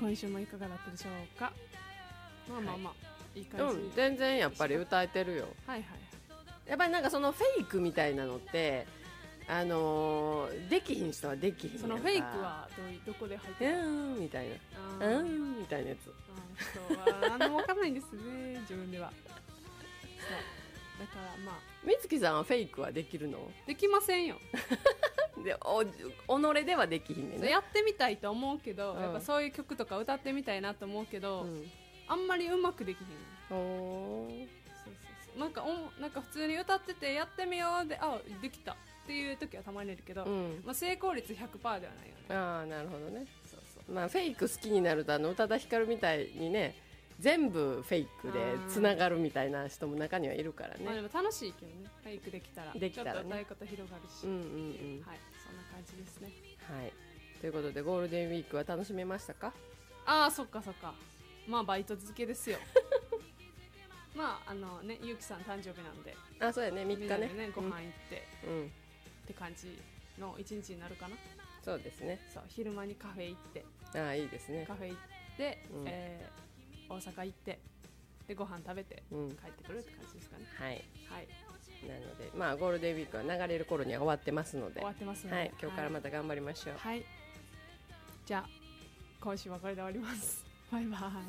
今週もいかがだったでしょうか。まあまあまあ、いい感じ、 全然やっぱり歌えてるよ。 はいはい。 やっぱりなんかそのフェイクみたいなのってできひん人はできひんやんか。 そのフェイクはどこで入ってるみたいなみたいなやつ。 そうは何も分かんないんですね自分では。そうだからまあ美月さんはフェイクはできるの？ できませんよ。 で己ではできひんねんね。 やってみたいと思うけど、 うんやっぱそういう曲とか歌ってみたいなと思うけど、あんまりうまくできひん。そうなんか普通に歌っててやってみようでできたっていう時はたまにいるけど、まあ、成功率 100% ではないよね。 ああなるほどね。まあフェイク好きになると宇多田ヒカルみたいにね全部フェイクでつながるみたいな人も中にはいるからね。 まあ、でも楽しいけどね、フェイクできたらね、 ちょっと歌い方広がるし、はい、そんな感じですね。 はいということでゴールデンウィークは楽しめましたか？ そっかまあバイト続けですよ。まあね、ゆうきさん誕生日なんで、 そうやね、3日ね、 ご飯行って、って感じの一日になるかな。 そうですね。 そう、昼間にカフェ行って、 いいですね。 カフェ行って、大阪行ってでご飯食べて帰ってくるって感じですかね。はい、 なのでまあゴールデンウィークは流れる頃には終わってますので、 はい、今日からまた頑張りましょう。 じゃあ今週はこれで終わります。バイバイ。